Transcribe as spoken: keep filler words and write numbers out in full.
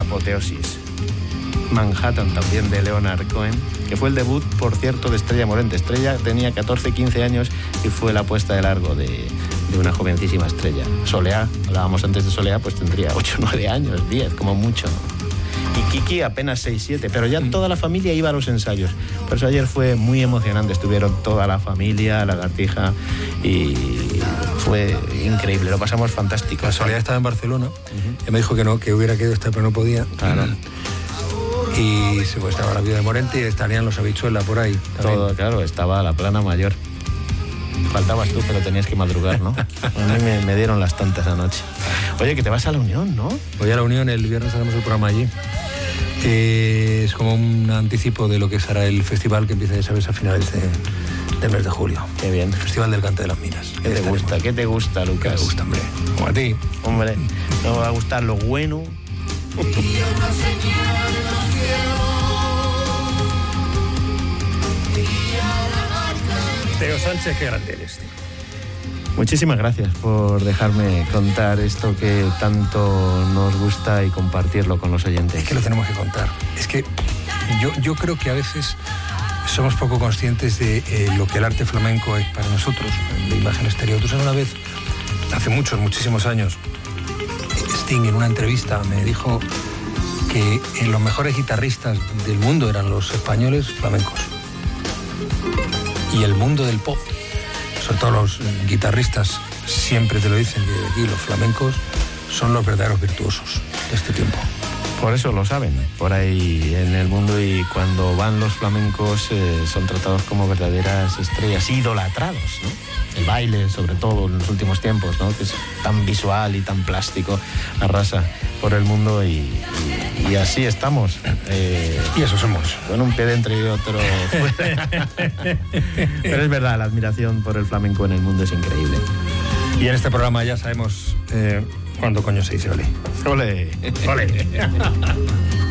apoteosis. Manhattan también, de Leonard Cohen, que fue el debut, por cierto, de Estrella Morente. Estrella tenía catorce, quince años y fue la puesta de largo de, de una jovencísima estrella. Soleá, hablábamos antes de Soleá, pues tendría ocho, nueve años, diez, como mucho. Y Kiki apenas seis, siete, pero ya toda la familia iba a los ensayos. Por eso ayer fue muy emocionante, estuvieron toda la familia, Lagartija, y fue increíble, lo pasamos fantástico. La Soleá estaba en Barcelona, uh-huh. y me dijo que no, que hubiera querido estar, pero no podía. Claro. Y se pues, estaba la vida de Morente y estarían los Habichuela por ahí. También. Todo, claro, estaba la plana mayor. Faltabas tú, pero tenías que madrugar, ¿no? A mí me, me dieron las tantas anoche. Oye, que te vas a la Unión, ¿no? Voy a la Unión, el viernes haremos el programa allí. Eh, es como un anticipo de lo que será el festival que empieza, ya sabes, a finales de, del mes de julio. Qué bien. El Festival del Cante de las Minas. ¿Qué te gusta? ¿Qué te gusta, Lucas? ¿Qué te gusta, hombre? Como a ti. Hombre, no me va a gustar lo bueno. Teo Sánchez, qué grande eres, tío. Muchísimas gracias por dejarme contar esto que tanto nos gusta y compartirlo con los oyentes. Es que lo tenemos que contar. Es que yo, yo creo que a veces somos poco conscientes de eh, lo que el arte flamenco es para nosotros, de imagen exterior. Tú sabes, una vez, hace muchos, muchísimos años, Sting en una entrevista me dijo que eh, los mejores guitarristas del mundo eran los españoles flamencos. Y el mundo del pop, sobre todo los guitarristas, siempre te lo dicen, que aquí los flamencos son los verdaderos virtuosos de este tiempo. Por eso lo saben, por ahí en el mundo, y cuando van los flamencos eh, son tratados como verdaderas estrellas, idolatrados, ¿no? El baile, sobre todo en los últimos tiempos, ¿no? Que es tan visual y tan plástico, arrasa por el mundo, y, y, y así estamos. Eh, y eso somos. Con un pie dentro y otro fuera. Pero es verdad, la admiración por el flamenco en el mundo es increíble. Y en este programa ya sabemos eh, cuándo coño se dice ole. Ole. Ole.